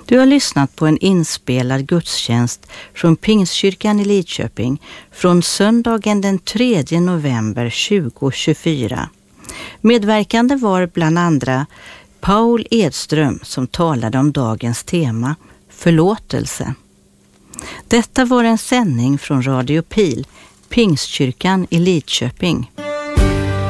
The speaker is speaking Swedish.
Du har lyssnat på en inspelad gudstjänst från Pingstkyrkan i Lidköping från söndagen den 3 november 2024. Medverkande var bland andra Paul Edström som talade om dagens tema, förlåtelse. Detta var en sändning från Radio Pil, Pingstkyrkan i Lidköping.